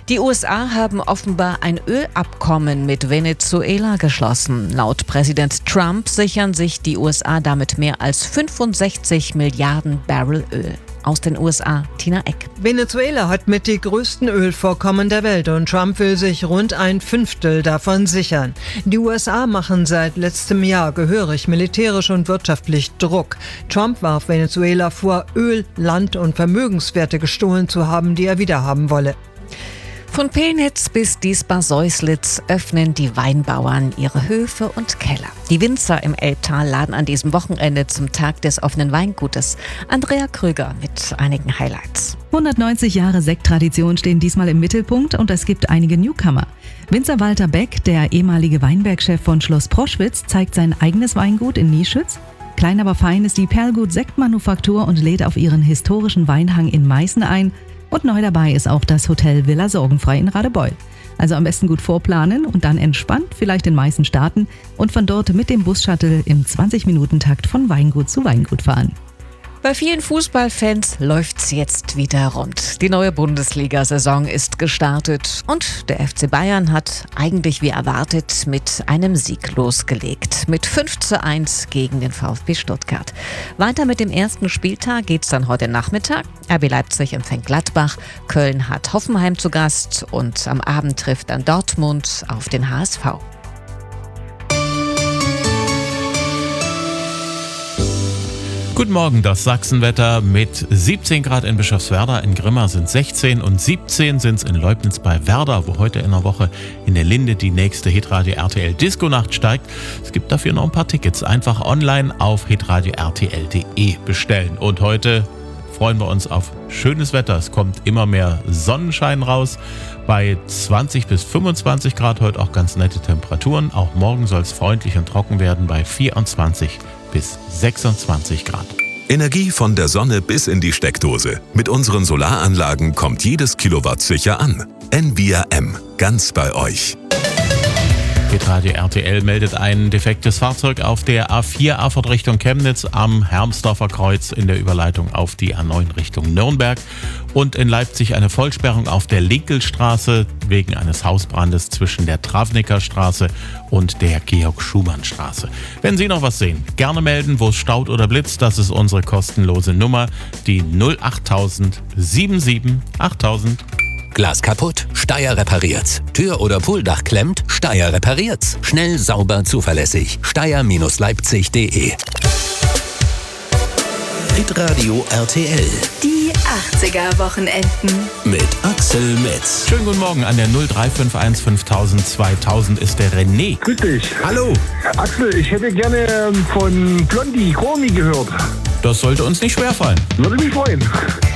Die USA haben offenbar ein Ölabkommen mit Venezuela geschlossen. Laut Präsident Trump sichern sich die USA damit mehr als 65 Milliarden Barrel Öl. Aus den USA, Tina Eck. Venezuela hat mit die größten Ölvorkommen der Welt und Trump will sich rund 1/5 davon sichern. Die USA machen seit letztem Jahr gehörig militärisch und wirtschaftlich Druck. Trump warf Venezuela vor, Öl, Land und Vermögenswerte gestohlen zu haben, die er wiederhaben wolle. Von Pelnitz bis Diesbar-Säuslitz öffnen die Weinbauern ihre Höfe und Keller. Die Winzer im Elbtal laden an diesem Wochenende zum Tag des offenen Weingutes. Andrea Krüger mit einigen Highlights. 190 Jahre Sekttradition stehen diesmal im Mittelpunkt und es gibt einige Newcomer. Winzer Walter Beck, der ehemalige Weinbergchef von Schloss Proschwitz, zeigt sein eigenes Weingut in Nieschütz. Klein aber fein ist die Perlgut Sektmanufaktur und lädt auf ihren historischen Weinhang in Meißen ein. Und neu dabei ist auch das Hotel Villa Sorgenfrei in Radebeul. Also am besten gut vorplanen und dann entspannt vielleicht in Meißen starten und von dort mit dem Bus-Shuttle im 20-Minuten-Takt von Weingut zu Weingut fahren. Bei vielen Fußballfans läuft's jetzt wieder rund. Die neue Bundesliga-Saison ist gestartet und der FC Bayern hat eigentlich wie erwartet mit einem Sieg losgelegt. Mit 5:1 gegen den VfB Stuttgart. Weiter mit dem ersten Spieltag geht's dann heute Nachmittag. RB Leipzig empfängt Gladbach, Köln hat Hoffenheim zu Gast und am Abend trifft dann Dortmund auf den HSV. Guten Morgen, das Sachsenwetter mit 17 Grad in Bischofswerda, in Grimma sind 16 und 17 sind es in Leubnitz bei Werder, wo heute in der Woche in der Linde die nächste Hitradio RTL Disco-Nacht steigt. Es gibt dafür noch ein paar Tickets. Einfach online auf hitradio-rtl.de bestellen. Und heute freuen wir uns auf schönes Wetter. Es kommt immer mehr Sonnenschein raus. Bei 20 bis 25 Grad heute auch ganz nette Temperaturen. Auch morgen soll es freundlich und trocken werden bei 24 bis 26 Grad. Energie von der Sonne bis in die Steckdose. Mit unseren Solaranlagen kommt jedes Kilowatt sicher an. Envia M, ganz bei euch. Hitradio RTL meldet ein defektes Fahrzeug auf der A4 Erfurt Richtung Chemnitz am Hermsdorfer Kreuz in der Überleitung auf die A9 Richtung Nürnberg und in Leipzig eine Vollsperrung auf der Linkelstraße wegen eines Hausbrandes zwischen der Travniker Straße und der Georg-Schumann-Straße. Wenn Sie noch was sehen, gerne melden, wo es staut oder blitzt. Das ist unsere kostenlose Nummer, die 08000 77 8000. Glas kaputt? Steyr repariert's. Tür oder Pooldach klemmt? Steyr repariert's. Schnell, sauber, zuverlässig. Steyr-Leipzig.de. Hitradio RTL. Die 80er-Wochenenden. Mit Axel Metz. Schönen guten Morgen, an der 0351 5000 2000 ist der René. Grüß dich. Hallo. Axel, ich hätte gerne von Blondie Call Me gehört. Das sollte uns nicht schwerfallen. Würde mich freuen.